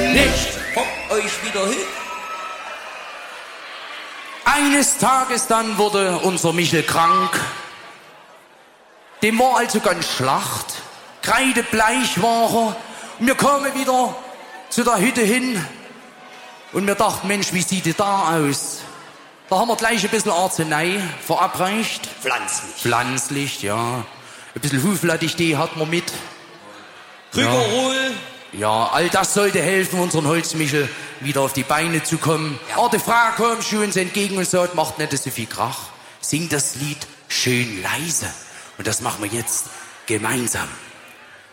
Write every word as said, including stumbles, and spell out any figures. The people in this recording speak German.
nicht von euch wieder hin. Eines Tages dann wurde unser Michel krank. Dem war also ganz schlacht. Kreidebleich war er. Und wir kamen wieder zu der Hütte hin. Und wir dachten, Mensch, wie sieht die da aus? Da haben wir gleich ein bisschen Arznei verabreicht. Pflanzlich. Pflanzlich, ja. Ein bisschen Huflattich hat man mit. Krügerol. Ja. ja, all das sollte helfen, unseren Holzmichel wieder auf die Beine zu kommen. Ja. Aber die Frau kam schon uns entgegen und sagt, macht nicht so viel Krach. Singt das Lied schön leise. Und das machen wir jetzt gemeinsam.